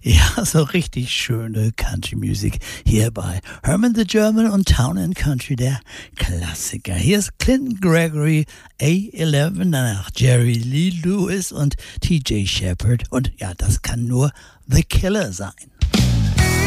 Ja, so richtig schöne Country-Musik hier bei Herman the German und Town and Country, der Klassiker. Hier ist Clinton Gregory, A11, danach Jerry Lee Lewis und TJ Shepard. Und ja, das kann nur The Killer sein.